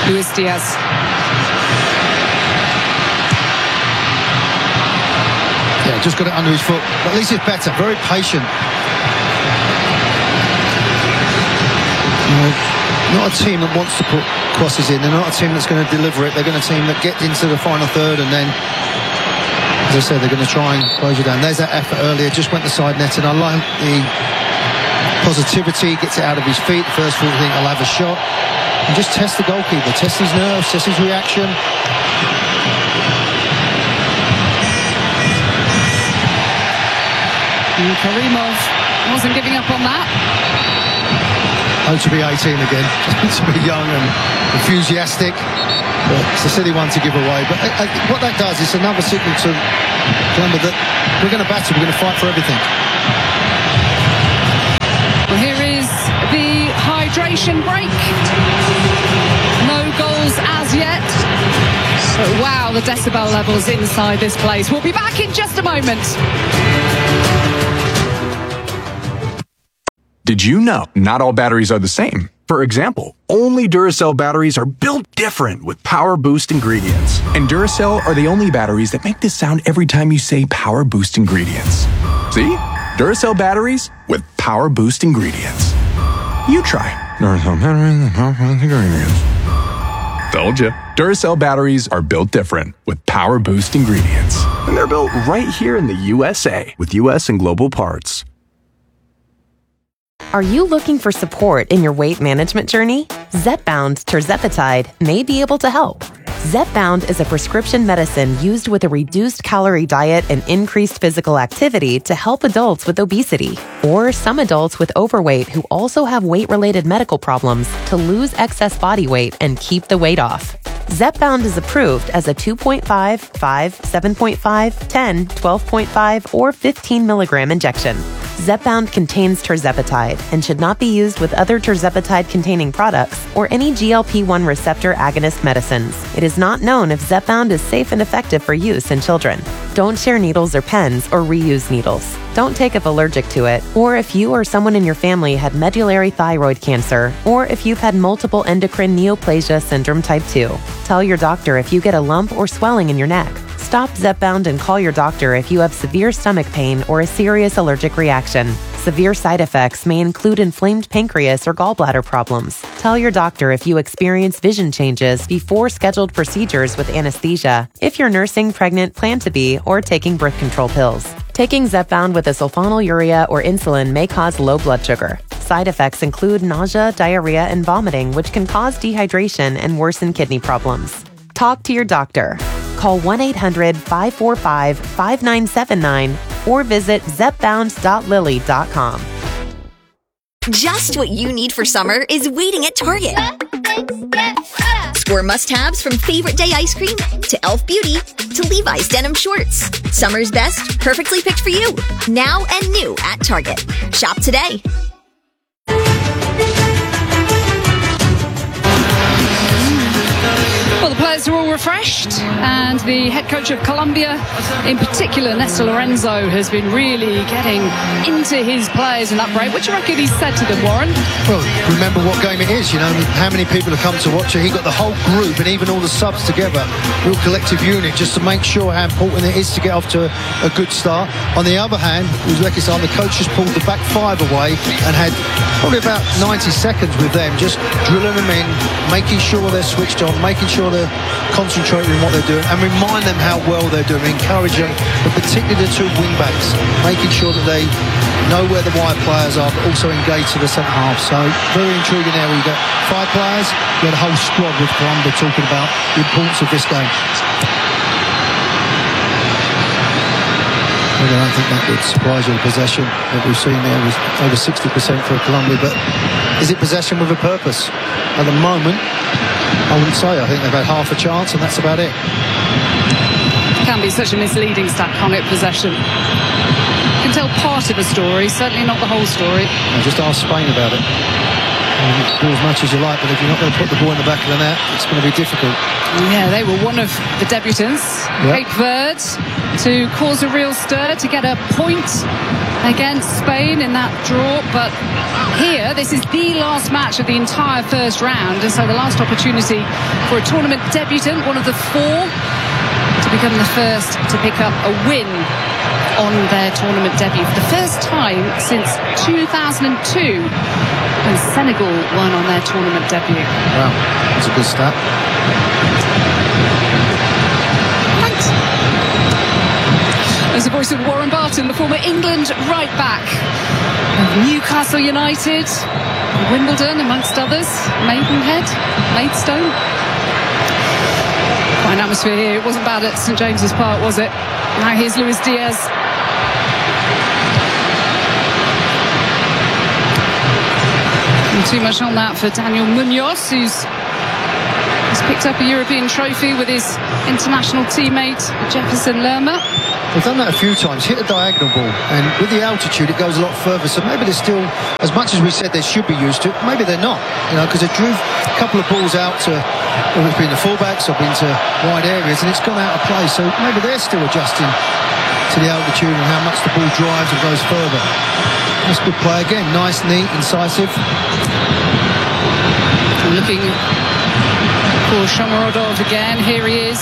Luis Diaz. Yeah, just got it under his foot. But at least it's better. Very patient. Not a team that wants to put crosses in. They're not a team that's going to deliver it. They're going to team that get into the final third and then, as I said, they're going to try and close it down. There's that effort earlier. Just went the side net, and I like the positivity. Gets it out of his feet. The first thought, think I'll have a shot. And just test the goalkeeper. Test his nerves. Test his reaction. And Karimov wasn't giving up on that. Oh, to be 18 again, to be young and enthusiastic. But it's a silly one to give away. But what that does is another signal to Columbia that we're going to battle, we're going to fight for everything. Well, here is the hydration break. No goals as yet. But wow, the decibel levels inside this place. We'll be back in just a moment. Did you know not all batteries are the same? For example, only Duracell batteries are built different with Power Boost ingredients. And Duracell are the only batteries that make this sound every time you say Power Boost ingredients. See? Duracell batteries with Power Boost ingredients. You try. Duracell batteries with Power Boost ingredients. Told ya. Duracell batteries are built different with Power Boost ingredients. And they're built right here in the USA with US and global parts. Are you looking for support in your weight management journey? Zepbound tirzepatide may be able to help. Zepbound is a prescription medicine used with a reduced calorie diet and increased physical activity to help adults with obesity or some adults with overweight who also have weight-related medical problems to lose excess body weight and keep the weight off. Zepbound is approved as a 2.5, 5, 7.5, 10, 12.5, or 15 milligram injection. Zepbound contains tirzepatide and should not be used with other tirzepatide-containing products or any GLP-1 receptor agonist medicines. It is not known if Zepbound is safe and effective for use in children. Don't share needles or pens or reuse needles. Don't take if allergic to it, or if you or someone in your family had medullary thyroid cancer, or if you've had multiple endocrine neoplasia syndrome type 2. Tell your doctor if you get a lump or swelling in your neck. Stop Zepbound and call your doctor if you have severe stomach pain or a serious allergic reaction. Severe side effects may include inflamed pancreas or gallbladder problems. Tell your doctor if you experience vision changes before scheduled procedures with anesthesia, if you're nursing, pregnant, plan to be, or taking birth control pills. Taking Zepbound with a sulfonylurea or insulin may cause low blood sugar. Side effects include nausea, diarrhea, and vomiting, which can cause dehydration and worsen kidney problems. Talk to your doctor. Call 1-800-545-5979 or visit zepbound.lily.com. Just what you need for summer is waiting at Target. Score must-haves from favorite day ice cream to Elf Beauty to Levi's denim shorts. Summer's best, perfectly picked for you. Now and new at Target. Shop today. Well, the players are all refreshed, and the head coach of Colombia, in particular, Néstor Lorenzo, has been really getting into his players in that break. What do you reckon he said to them, Warren? Well, remember what game it is, you know, how many people have come to watch it. He got the whole group and even all the subs together, real collective unit, just to make sure how important it is to get off to a good start. On the other hand, Uzbekistan, the coach just pulled the back five away and had probably about 90 seconds with them, just drilling them in, making sure they're switched on, making sure they're concentrating on what they're doing, and remind them how well they're doing, encourage them, but particularly the two wing backs, making sure that they know where the wide players are, but also engage to the centre half. So very intriguing there. You got 5 players, you had a whole squad with Colombia talking about the importance of this game. I don't think that would surprise you. Possession that we've seen there was over 60% for Colombia, but is it possession with a purpose? At the moment, I wouldn't say. I think they've had half a chance and that's about it. It can be such a misleading stat, can't it, possession? You can tell part of a story, certainly not the whole story. I just asked Spain about it. You can do as much as you like, but if you're not going to put the ball in the back of the net, it's going to be difficult. Yeah, they were one of the debutants, Cape Verde, to cause a real stir, to get a point against Spain in that draw. But here, this is the last match of the entire first round, and so the last opportunity for a tournament debutant, one of the four, to become the first to pick up a win on their tournament debut for the first time since 2002, when Senegal won on their tournament debut. Wow, that's a good stat. Thanks. There's the voice of Warren Barton, the former England right back of Newcastle United, Wimbledon, amongst others, Maidenhead, Maidstone. Quite an atmosphere here. It wasn't bad at St James's Park, was it? Now here's Luis Diaz. Not too much on that for Daniel Munoz, who's picked up a European trophy with his international teammate Jefferson Lerma. They've done that a few times, hit a diagonal ball, and with the altitude it goes a lot further, so maybe they're still, as much as we said they should be used to it, maybe they're not, because they drew a couple of balls out to, whether it's been the fullbacks or been to wide areas, and it's gone out of play, so maybe they're still adjusting to the altitude and how much the ball drives and goes further. That's good play again, nice, neat, incisive. Looking for Shomurodov again, here he is.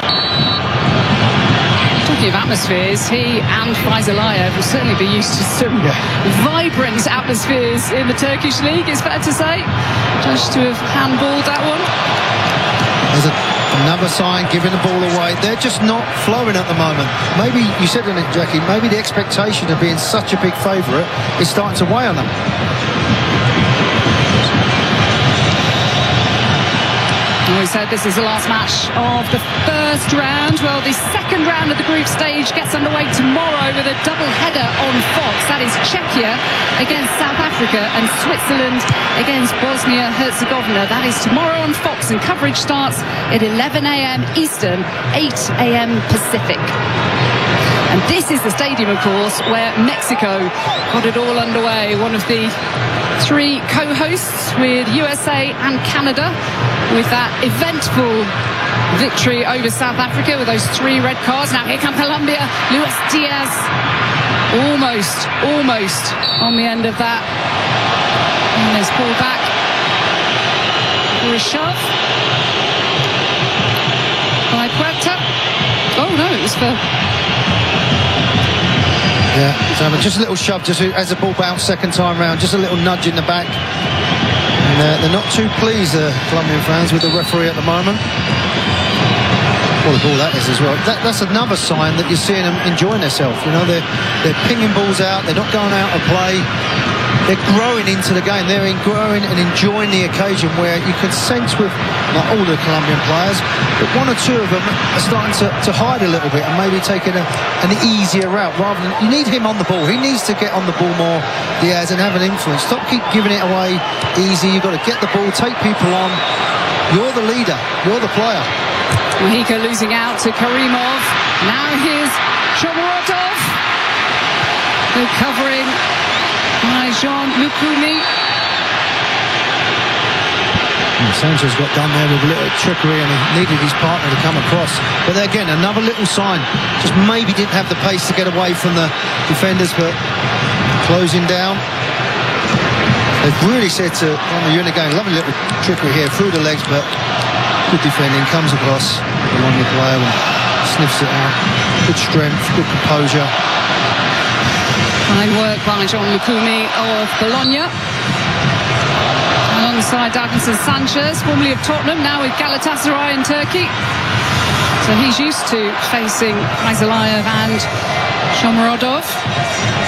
Talking of atmospheres, he and Faizalayev will certainly be used to some vibrant atmospheres in the Turkish league, it's fair to say. Judged to have handballed that one. There's another sign, giving the ball away. They're just not flowing at the moment. Maybe, you said it, Jackie, maybe the expectation of being such a big favourite is starting to weigh on them. We said this is the last match of the first round. Well, the second round of the group stage gets underway tomorrow with a double header on Fox. That is Czechia against South Africa and Switzerland against Bosnia-Herzegovina. That is tomorrow on Fox, and coverage starts at 11 a.m. Eastern, 8 a.m. Pacific. And this is the stadium, of course, where Mexico got it all underway. One of the three co-hosts with USA and Canada, with that eventful victory over South Africa with those 3 red cards. Now here come Colombia, Luis Diaz, almost on the end of that. And there's pulled back for a shove by Puerta. Oh no, it was for... Yeah, so just a little shove, just as the ball bounced second time round, just a little nudge in the back. And they're not too pleased, the Colombian fans, with the referee at the moment. What a ball that is as well. That's another sign that you're seeing them enjoying themselves. They're pinging balls out, they're not going out of play. They're growing into the game. They're growing and enjoying the occasion, where you can sense with not all the Colombian players, but 1 or 2 of them are starting to hide a little bit and maybe taking an easier route rather than... You need him on the ball. He needs to get on the ball more, Diaz, and have an influence. Stop keep giving it away easy. You've got to get the ball, take people on. You're the leader. You're the player. Mojica losing out to Karimov. Now here's Shomurodov. Recovering by Jean Lukumi. Sanchez got done there with a little trickery, and he needed his partner to come across. But again, another little sign. Just maybe didn't have the pace to get away from the defenders, but closing down. They've really said to you're in the game. Lovely little trickery here through the legs, but good defending. Comes across along the player and sniffs it out. Good strength, good composure. Fine work by Jean Lukumi of Bologna. Alongside Davinson Sanchez, formerly of Tottenham, now with Galatasaray in Turkey. So he's used to facing Faizalayev and Shomurodov.